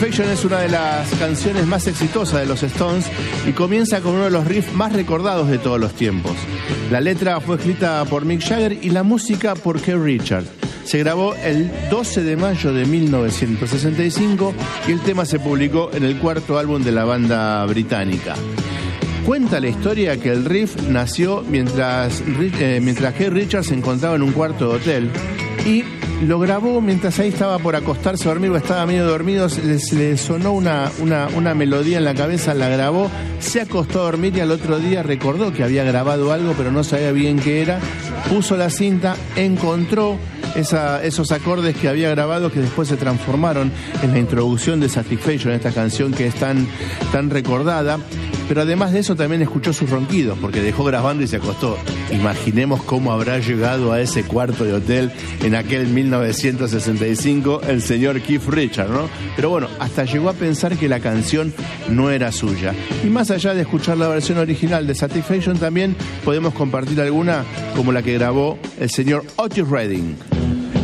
Satisfaction es una de las canciones más exitosas de los Stones y comienza con uno de los riffs más recordados de todos los tiempos. La letra fue escrita por Mick Jagger y la música por Keith Richards. Se grabó el 12 de mayo de 1965 y el tema se publicó en el cuarto álbum de la banda británica. Cuenta la historia que el riff nació mientras Keith Richards se encontraba en un cuarto de hotel y lo grabó mientras ahí estaba por acostarse a dormir o estaba medio dormido. Se le sonó una melodía en la cabeza, la grabó, se acostó a dormir y al otro día recordó que había grabado algo pero no sabía bien qué era, puso la cinta, encontró esos acordes que había grabado que después se transformaron en la introducción de Satisfaction, esta canción que es tan recordada. Pero además de eso también escuchó sus ronquidos, porque dejó grabando y se acostó. Imaginemos cómo habrá llegado a ese cuarto de hotel en aquel 1965 el señor Keith Richards, ¿no? Pero bueno, hasta llegó a pensar que la canción no era suya. Y más allá de escuchar la versión original de Satisfaction, también podemos compartir alguna como la que grabó el señor Otis Redding.